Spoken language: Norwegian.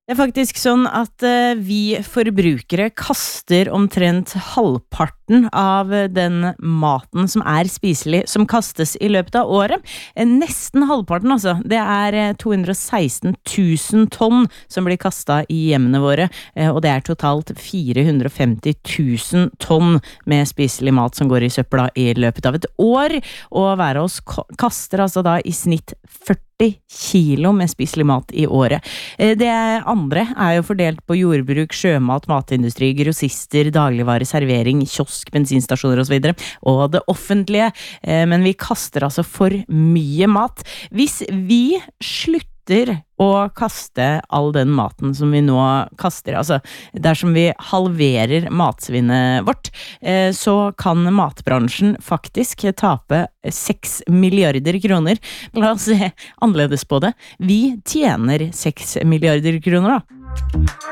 Det faktisk sånn at vi forbrukere kaster omtrent halvparten av den maten som spiselig, som kastes I løpet av året. Nesten halvparten, altså. Det 216 000 tonn som blir kastet I hjemmene våre, og det totalt 450 000 tonn med spiselig mat som går I søpla I løpet av et år, og hver av oss kaster altså da I snitt 40 kilo med spiselig mat I året. Det andre jo fordelt på jordbruk, sjømat, matindustri, grossister, dagligvare, servering, kiosk, bensinstasjoner og så videre, og det offentlige, men vi kaster altså for mye mat. Hvis vi slutter å kaste all den maten som vi nå kaster, altså dersom vi halverer matsvinnet vårt, så kan matbransjen faktisk tape 6 milliarder kroner. La oss se annerledes på det. Vi tjener 6 milliarder kroner da.